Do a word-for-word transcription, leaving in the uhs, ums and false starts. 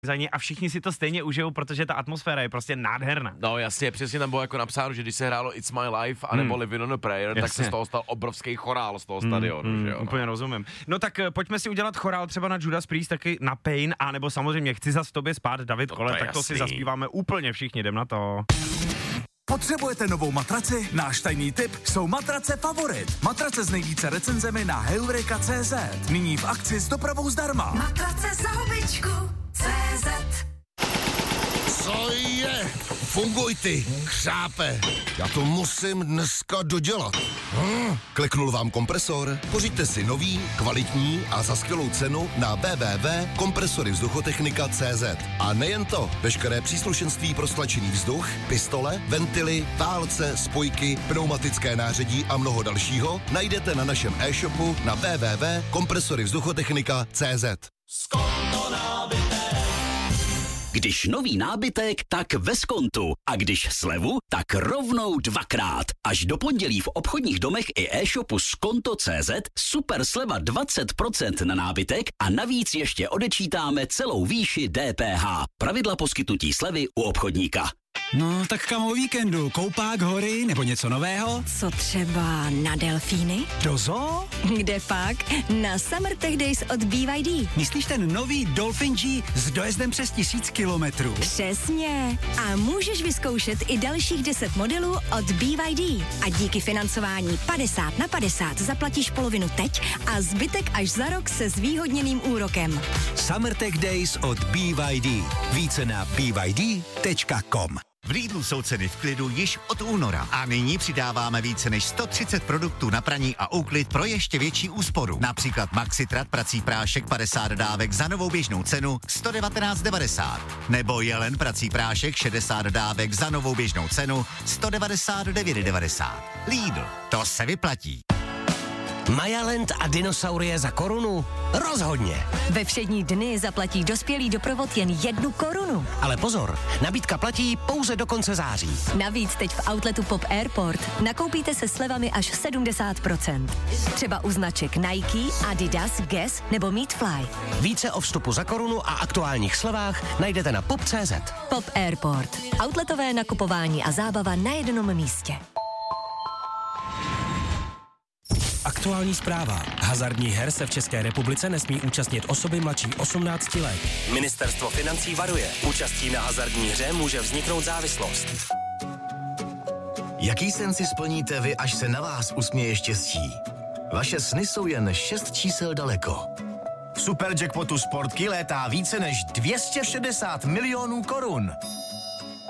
za ně a všichni si to stejně užijou, protože ta atmosféra je prostě nádherná. No jasně, přesně tam bylo jako napsáno, že když se hrálo It's My Life anebo hmm. Living on a Prayer, jasně. tak se z toho stal obrovský chorál z toho hmm. stadionu. Hmm. Že jo, no. Úplně rozumím. No tak pojďme si udělat chorál třeba na Judas Priest, taky na Pain, a nebo samozřejmě Chci zas tobě spát, David no, Koller, to tak to jasný. si zaspíváme úplně všichni, jdem na to. Potřebujete novou matraci? Náš tajný tip jsou matrace Favorit. Matrace s nejvíce recenzemi na heureka tečka cé zet. Nyní v akci s dopravou zdarma. Matrace za hubičku cé zet. Co je? Funguj ty, křápe. Já to musím dneska dodělat. Hm, kliknul vám kompresor? Pořiďte si nový, kvalitní a za skvělou cenu na w w w tečka kompresory vzduchotechnika tečka cé zet. A nejen to, veškeré příslušenství pro stlačený vzduch, pistole, ventily, válce, spojky, pneumatické nářadí a mnoho dalšího najdete na našem e-shopu na w w w tečka kompresory vzduchotechnika tečka cé zet. Když nový nábytek, tak ve Skontu. A když slevu, tak rovnou dvakrát. Až do pondělí v obchodních domech i e-shopu skonto tečka cé zet super sleva dvacet procent na nábytek a navíc ještě odečítáme celou výši D P H. Pravidla poskytnutí slevy u obchodníka. No, tak kam o víkendu? Koupák, hory nebo něco nového? Co třeba na delfíny? Do zoo? Kde pak? Na Summer Tech Days od B Y D. Myslíš ten nový Dolphin G s dojezdem přes tisíc kilometrů? Přesně. A můžeš vyzkoušet i dalších deset modelů od B Y D. A díky financování padesát na padesát zaplatíš polovinu teď a zbytek až za rok se zvýhodněným úrokem. Summer Tech Days od B Y D. Více na b y d tečka com. V Lidlu jsou ceny v klidu již od února a nyní přidáváme více než sto třicet produktů na praní a úklid pro ještě větší úsporu. Například Maxitrat prací prášek padesát dávek za novou běžnou cenu sto devatenáct devadesát. Nebo Jelen prací prášek šedesát dávek za novou běžnou cenu sto devadesát devět devadesát. Lidl, to se vyplatí. Majaland a dinosaurie za korunu? Rozhodně. Ve všední dny zaplatí dospělý doprovod jen jednu korunu. Ale pozor, nabídka platí pouze do konce září. Navíc teď v outletu Pop Airport nakoupíte se slevami až sedmdesát procent. Třeba u značek Nike, Adidas, Guess nebo Meatfly. Více o vstupu za korunu a aktuálních slevách najdete na pop tečka cé zet. Pop Airport. Outletové nakupování a zábava na jednom místě. Aktuální zpráva. Hazardních her se v České republice nesmí účastnit osoby mladší osmnácti let. Ministerstvo financí varuje. Účastí na hazardní hře může vzniknout závislost. Jaký sen si splníte vy, až se na vás usměje štěstí? Vaše sny jsou jen šest čísel daleko. V Superjackpotu Sportky létá více než dvě stě šedesát milionů korun.